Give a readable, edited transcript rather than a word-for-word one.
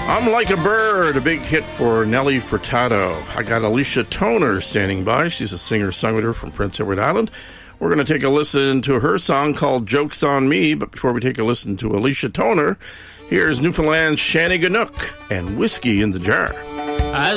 I'm Like a Bird, a big hit for Nelly Furtado. I got Alicia Toner standing by. She's a singer-songwriter from Prince Edward Island. We're going to take a listen to her song called Joke's on Me, but before we take a listen to Alicia Toner, here's Newfoundland's Shanny Ganook and Whiskey in the Jar.